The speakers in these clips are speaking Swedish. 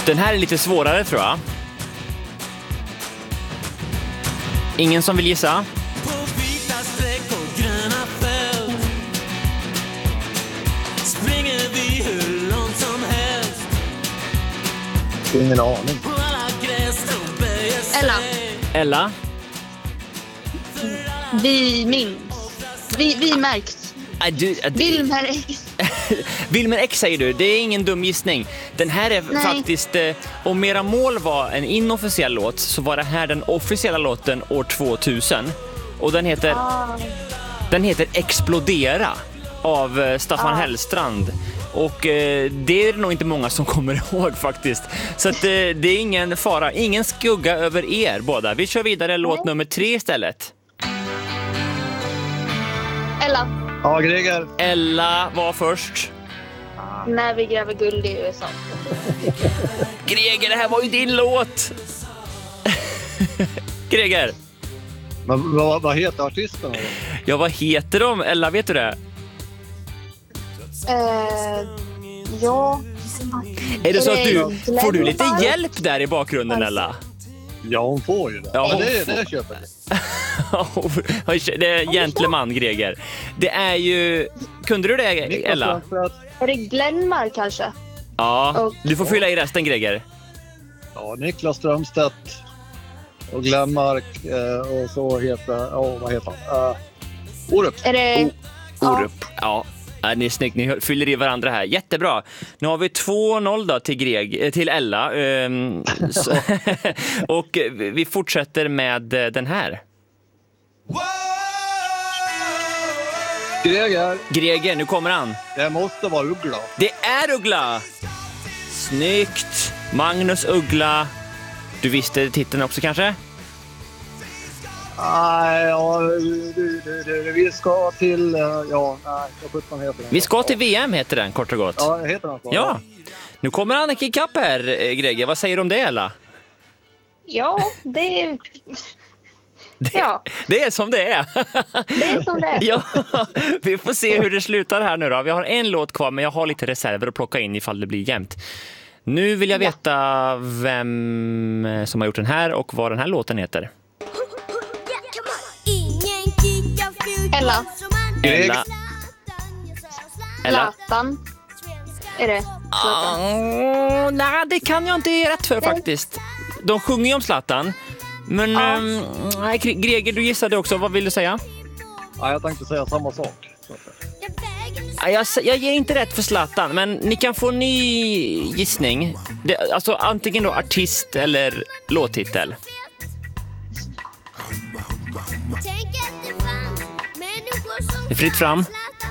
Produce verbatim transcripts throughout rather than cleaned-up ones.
Den här är lite svårare tror jag. Ingen som vill gissa? Ingen aning. Ella. Ella? Vi minns. Vi, vi märks. Äh, du, äh, Wilmer X. Wilmer X säger du, det är ingen dum gissning. Den här är Nej. faktiskt, eh, om Mera mål var en inofficiell låt så var det här den officiella låten år tvåtusen. Och den heter, Ah. den heter Explodera av eh, Staffan Ah. Hellstrand. Och eh, det är nog inte många som kommer ihåg faktiskt. Så att, eh, det är ingen fara, ingen skugga över er båda. Vi kör vidare låt Nej. nummer tre istället. Ella. Ja, Greger. Ella var först. När vi gräver guld i U S A. Greger, det här var ju din låt. Greger. Men vad, vad heter artisten då? Ja, vad heter de? Ella, vet du det? Eh, ja. Är det så att Är du, det får du lite Glenn? hjälp där i bakgrunden, Ella? Ja, hon får ju det. Ja, Ja, hon det, får. det köper jag. Det är gentleman, Greger. Det är ju... Kunde du det, Niklas Ella? Strömstedt. Är det Glenmark kanske? Ja, du får fylla i resten, Greger. Ja, Niklas Strömstedt och Glenmark eh, och så heter, ja, vad heter han? Uh, Orup. Är det... Oh, Orup. Ja. Ja, ni är snyggt, ni fyller i varandra här. Jättebra. Nu har vi två noll då till, Greg, till Ella. Um, så, och vi fortsätter med den här. Greger. Greger, nu kommer han. Det måste vara Uggla. Det är Uggla! Snyggt! Magnus Uggla. Du visste titeln också kanske? Nej, ja, du, du, du, vi ska till, eh, ja, nej, vad sjutton heter den? Vi ska till V M heter den, kort och gott. Ja, heter den så? Ja. Nu kommer Annika ikapp här, eh, Greger. Vad säger du om det, Ella? Ja, det är... Det, Ja. det är som det är. Det är som det är. Ja, vi får se hur det slutar här nu då. Vi har en låt kvar, men jag har lite reserver att plocka in ifall det blir jämnt. Nu vill jag veta vem som har gjort den här och vad den här låten heter. Ella. Ella. Ella. Zlatan. Är det? Zlatan. Oh, nej, det kan jag inte ge rätt för faktiskt. De sjunger ju om Zlatan. Men Ja. ehm, nej, Greger, du gissade också. Vad vill du säga? Ja, jag tänkte säga samma sak. Så att, Ja, Jag, jag ger inte rätt för Zlatan, men ni kan få en ny gissning. Det, alltså antingen då artist eller låttitel. Det är fritt fram.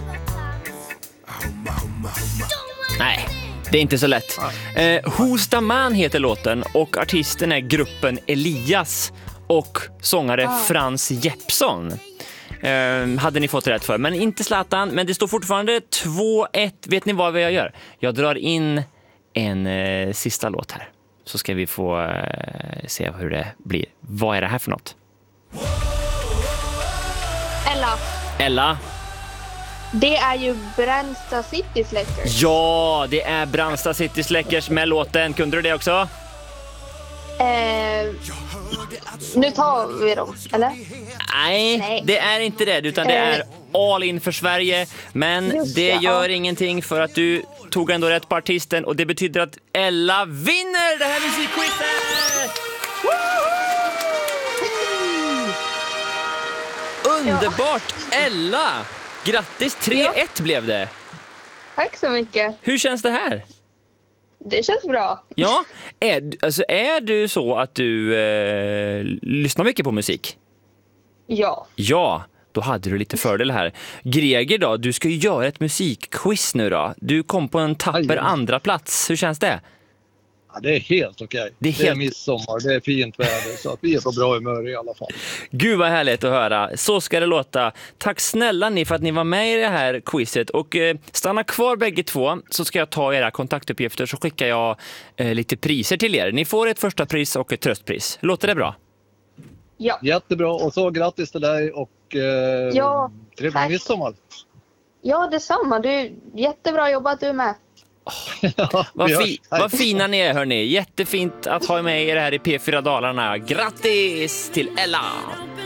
Nej, det är inte så lätt. Eh, Who's the Man heter låten och artisten är gruppen Elias och sångare Frans Jeppsson. Eh, hade ni fått rätt för, men inte Zlatan. Men det står fortfarande två ett. Vet ni vad jag gör? Jag drar in en eh, sista låt här. Så ska vi få eh, se hur det blir. Vad är det här för något? Ella. Ella? Det är ju Bränsta City Släckers. Ja, det är Brandsta City Släckers med låten. Kunde du det också? Eh, nu tar vi dem, eller? Nej, Nej. det är inte det, utan det är all in för Sverige. Men Just det det, gör ja. ingenting för att du tog ändå rätt på artisten. Och det betyder att Ella vinner det här musikquizet! Underbart, Ella! Grattis, tre ett blev det. Tack så mycket. Hur känns det här? Det känns bra. Ja, är, alltså, är du så att du eh, lyssnar mycket på musik? Ja. Ja, då hade du lite fördel här. Greger då, du ska ju göra ett musikquiz nu då. Du kom på en tapper Aj. andra plats. Hur känns det? ja, det är helt okej. Det är Det är helt- midsommar, det är fint väder så att vi är på bra humör i alla fall. Gud vad härligt att höra. Så ska det låta. Tack snälla ni för att ni var med i det här quizet. Och eh, stanna kvar bägge två så ska jag ta era kontaktuppgifter så skickar jag eh, lite priser till er. Ni får ett första pris och ett tröstpris. Låter det bra? Ja. Jättebra och så grattis till dig och eh, Ja, trevlig tack. midsommar. Ja, detsamma. Du, jättebra jobbat du med. Ja, Vad, vi fi- hörs. vad fina ni är, hörni. Jättefint att ha med er här i P fyra Dalarna. Grattis till Ella!